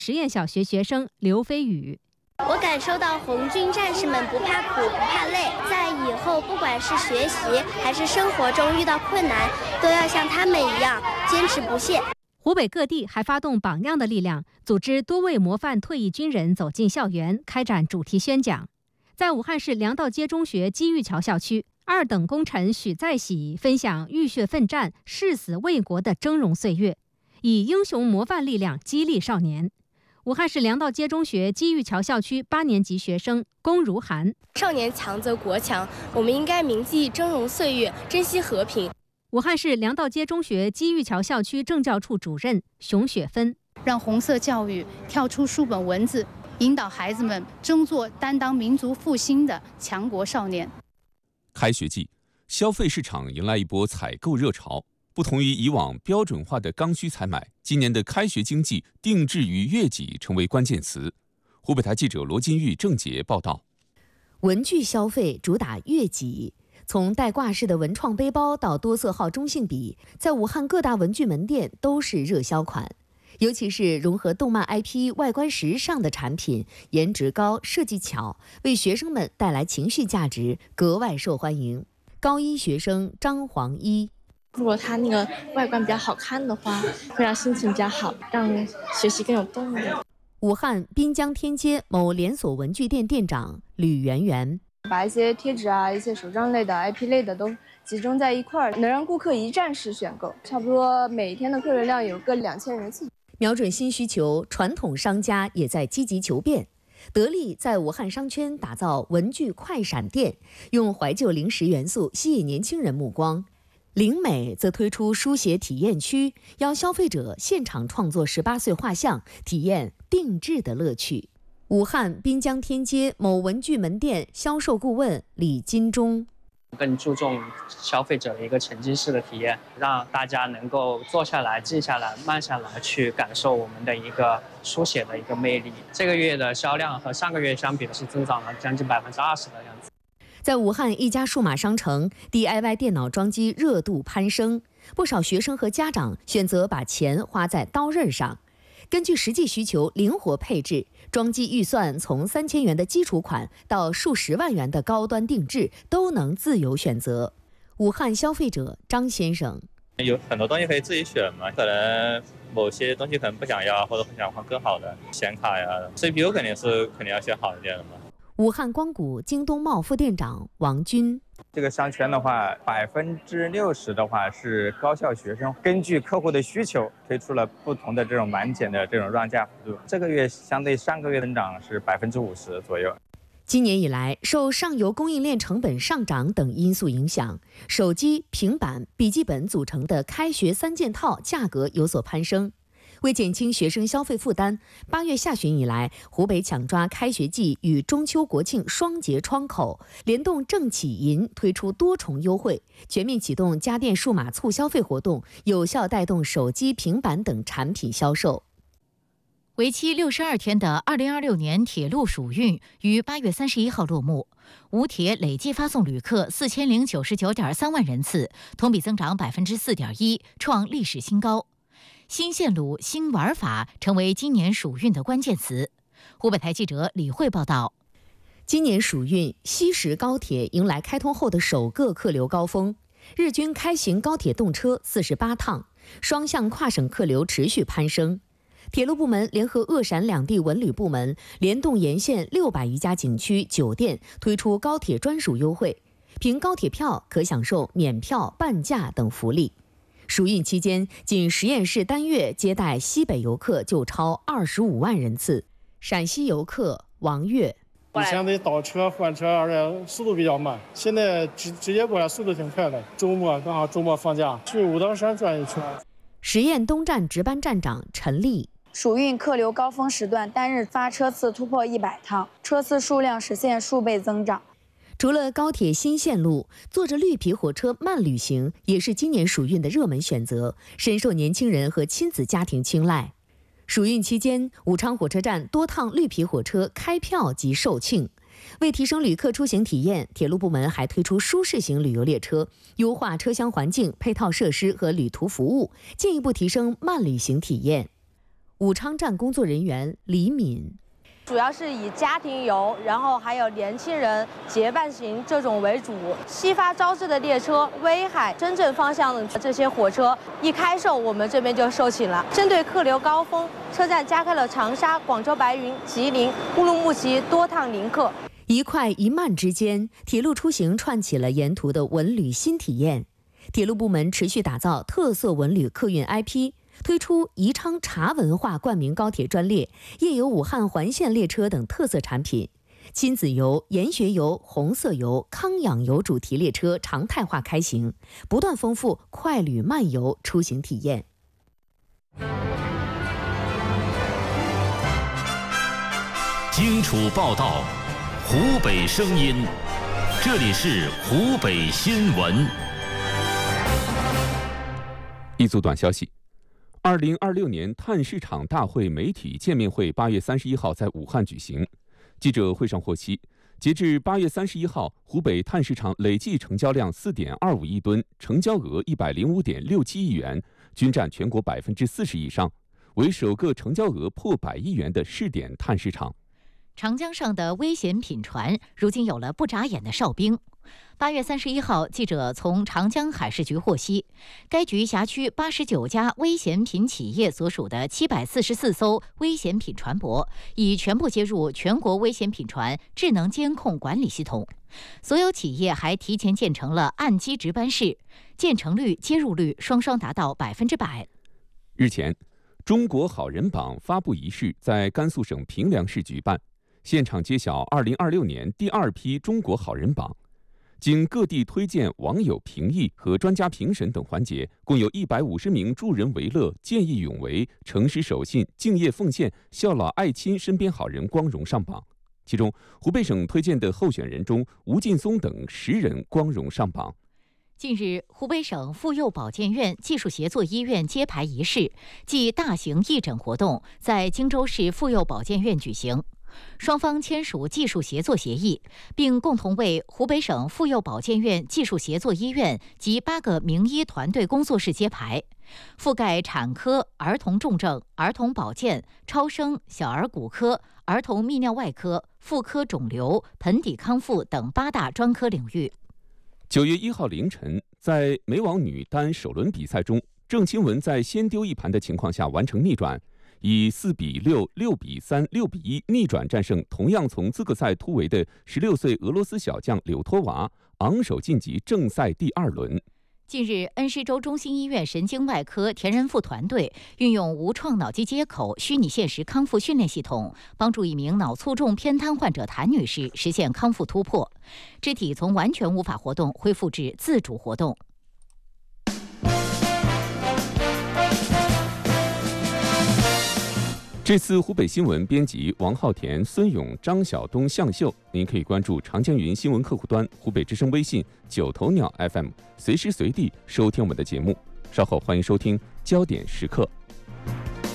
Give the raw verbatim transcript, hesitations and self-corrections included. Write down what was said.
实验小学学生刘飞宇。 我感受到红军战士们不怕苦不怕累，在以后不管是学习还是生活中遇到困难，都要像他们一样坚持不懈。 湖北各地还发动榜样的力量，组织多位模范退役军人走进校园，开展主题宣讲。在武汉市粮道街中学机遇桥校区，二等功臣许在喜分享浴血奋战、誓死为国的峥嵘岁月，以英雄模范力量激励少年。武汉市粮道街中学机遇桥校区八年级学生龚如涵： 少年强则国强，我们应该铭记峥嵘岁月，珍惜和平。 武汉市粮道街中学机遇桥校区政教处主任熊雪芬： 让红色教育跳出书本文字，引导孩子们争做担当民族复兴的强国少年。 开学季，消费市场迎来一波采购热潮。不同于以往标准化的刚需采买，今年的开学经济定制与悦己成为关键词。湖北台记者罗金玉、郑杰报道。 文具消费主打悦己，从带挂式的文创背包到多色号中性笔，在武汉各大文具门店都是热销款。尤其是融合动漫 I P、外观时尚的产品，颜值高、设计巧，为学生们带来情绪价值，格外受欢迎。高一学生张黄一： 如果它那个外观比较好看的话，会让心情比较好，让学习更有动力。 武汉滨江天街某连锁文具店店长吕媛媛： 把一些贴纸啊、一些手账类的、I P 类的都集中在一块儿，能让顾客一站式选购，差不多每天的客流量有个两千人次。 瞄准新需求，传统商家也在积极求变。得力在武汉商圈打造文具快闪店，用怀旧零食元素吸引年轻人目光。灵美则推出书写体验区，邀消费者现场创作十八岁画像，体验定制的乐趣。武汉滨江天街某文具门店销售顾问李金忠： 更注重消费者的一个沉浸式的体验，让大家能够坐下来、静下来、慢下来，去感受我们的一个书写的一个魅力。这个月的销量和上个月相比的是增长了将近百分之二十的样子。 在武汉一家数码商城 ，D I Y 电脑装机热度攀升，不少学生和家长选择把钱花在刀刃上，根据实际需求灵活配置，装机预算从三千元的基础款到数十万元的高端定制都能自由选择。武汉消费者张先生： 有很多东西可以自己选嘛，可能某些东西可能不想要，或者想换更好的显卡呀 ，C P U 肯定是肯定要选好一点的嘛。 武汉光谷京东贸副店长王军： 这个商圈的话，百分之六十的话是高校学生，根据客户的需求推出了不同的这种满减的这种让价幅度。这个月相对上个月增长是百分之五十左右。 今年以来，受上游供应链成本上涨等因素影响，手机、平板、笔记本组成的开学三件套价格有所攀升。为减轻学生消费负担，八月下旬以来，湖北抢抓开学季与中秋国庆双节窗口，联动政企银推出多重优惠，全面启动家电数码促消费活动，有效带动手机、平板等产品销售。 为期六十二天的二零二六年铁路暑运于八月三十一号落幕，武铁累计发送旅客四千零九十九点三万人次，同比增长百分之四点一，创历史新高。新线路、新玩法成为今年暑运的关键词。湖北台记者李慧报道。 今年暑运，西石高铁迎来开通后的首个客流高峰，日均开行高铁动车四十八趟，双向跨省客流持续攀升。铁路部门联合鄂陕两地文旅部门，联动沿线六百余家景区、酒店，推出高铁专属优惠，凭高铁票可享受免票、半价等福利。暑运期间，仅十堰市单月接待西北游客就超二十五万人次。陕西游客王月： 以前得倒车换车，而且速度比较慢，现在直直接过来速度挺快的。周末刚好周末放假，去武当山转一圈。 十堰东站值班站长陈丽： 暑运客流高峰时段单日发车次突破一百趟，车次数量实现数倍增长。 除了高铁新线路，坐着绿皮火车慢旅行也是今年暑运的热门选择，深受年轻人和亲子家庭青睐。暑运期间，武昌火车站多趟绿皮火车开票及售罄。为提升旅客出行体验，铁路部门还推出舒适型旅游列车，优化车厢环境、配套设施和旅途服务，进一步提升慢旅行体验。 武昌站工作人员李敏。 主要是以家庭游，然后还有年轻人结伴行这种为主。西发招致的列车、威海、深圳方向的这些火车一开售，我们这边就售罄了。针对客流高峰，车站加开了长沙、广州白云、吉林、乌鲁木齐多趟临客。 一快一慢之间，铁路出行串起了沿途的文旅新体验。铁路部门持续打造特色文旅客运 I P。推出宜昌茶文化冠名高铁专列、夜游武汉环线列车等特色产品，亲子游、研学游、红色游、康养游主题列车常态化开行，不断丰富快旅慢游出行体验。 荆楚报道，湖北声音，这里是湖北新闻。 一组短消息。二零二六年碳市场大会媒体见面会八月三十一号在武汉举行。记者会上获悉，截至八月三十一号，湖北碳市场累计成交量四点二五亿吨，成交额一百零五点六七亿元，均占全国百分之四十以上，为首个成交额破百亿元的试点碳市场。 长江上的危险品船，如今有了不眨眼的哨兵。八月三十一号，记者从长江海事局获悉，该局辖区八十九家危险品企业所属的七百四十四艘危险品船舶，已全部接入全国危险品船智能监控管理系统。所有企业还提前建成了岸基值班室，建成率、接入率双双达到百分之百。 日前，中国好人榜发布仪式在甘肃省平凉市举办，现场揭晓二零二六年第二批中国好人榜。经各地推荐、网友评议和专家评审等环节，共有一百五十名助人为乐、见义勇为、诚实守信、敬业奉献、孝老爱亲身边好人光荣上榜。其中，湖北省推荐的候选人中，吴劲松等十人光荣上榜。 近日，湖北省妇幼保健院技术协作医院揭牌仪式暨大型义诊活动在荆州市妇幼保健院举行。双方签署技术协作协议，并共同为湖北省妇幼保健院技术协作医院及八个名医团队工作室揭牌，覆盖产科、儿童重症、儿童保健、超声、小儿骨科、儿童泌尿外科、妇科肿瘤、盆底康复等八大专科领域。 九月一号凌晨，在美网女单首轮比赛中，郑钦文在先丢一盘的情况下完成逆转。以四比六、六比三、六比一逆转战胜同样从资格赛突围的十六岁俄罗斯小将柳托娃，昂首晋级正赛第二轮。 近日，恩施州中心医院神经外科田仁富团队运用无创脑机接口虚拟现实康复训练系统，帮助一名脑卒中偏瘫患者谭女士实现康复突破，肢体从完全无法活动恢复至自主活动。 这次湖北新闻编辑王浩田、孙勇、张晓东、向秀，您可以关注长江云新闻客户端、湖北之声微信、九头鸟 F M， 随时随地收听我们的节目。稍后欢迎收听焦点时刻。